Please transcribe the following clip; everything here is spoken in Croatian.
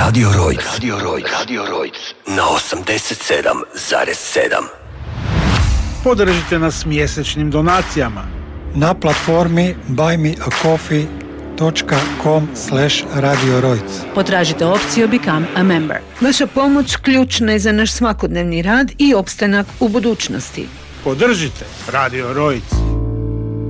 Radio Rojc. Radio Rojc. Na 87,7. Podržite nas mjesečnim donacijama na platformi buymeacoffee.com/Radio Rojc. Potražite opciju Become a Member. Vaša pomoć ključna je za naš svakodnevni rad i opstanak u budućnosti. Podržite Radio Rojc.